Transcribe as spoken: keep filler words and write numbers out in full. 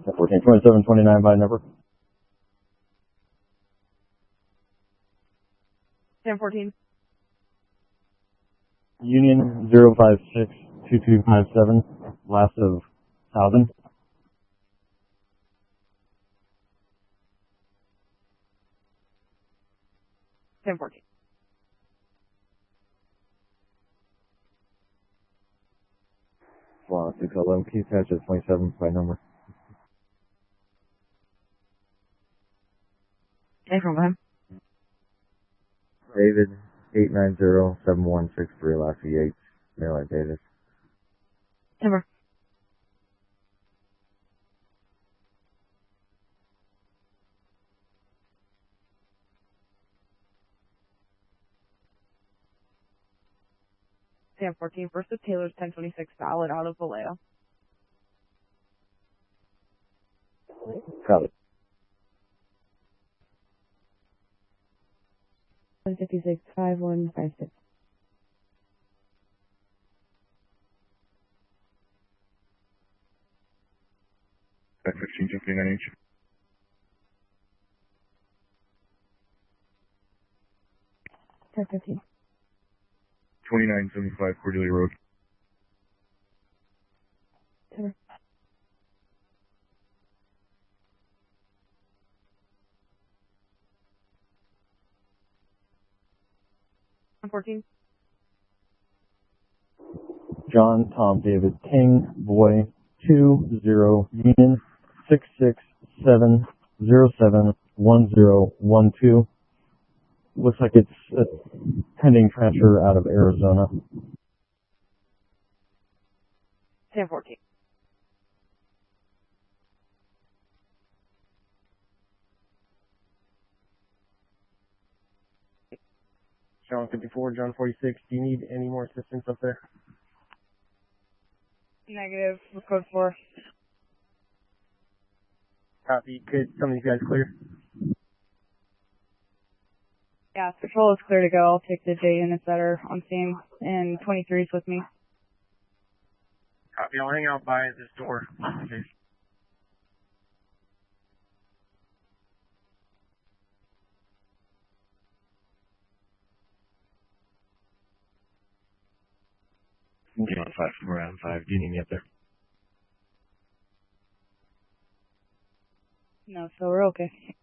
ten fourteen, twenty-seven twenty-nine by number. ten fourteen. Union zero five six two two five seven, last of thousand. ten fourteen. Wow, six eleven, key patch at twenty-seven by number. Okay, from him. David, eight nine zero seven one six three, last E H, Maryland Davis. Timber. ten fourteen, first of Taylor's ten twenty-six, valid out of Vallejo. Got it. one fifty-six, five one five six. Back fifteen, jumping on H. ten fifteen. twenty-nine seventy-five, Cordelia Road. Timber. ten fourteen. John, Tom, David, King, Boy, two zero, Union, six six seven zero seven one zero one two. Looks like it's a pending transfer out of Arizona. ten fourteen. John fifty-four, John forty-six. Do you need any more assistance up there? Negative, we're code four. Copy. Could some of you guys clear? Yeah, patrol is clear to go. I'll take the J units that are on scene, and twenty-three is with me. Copy. I'll hang out by this door. Okay. John five four out of five. Do you need me up there? No, so we're okay.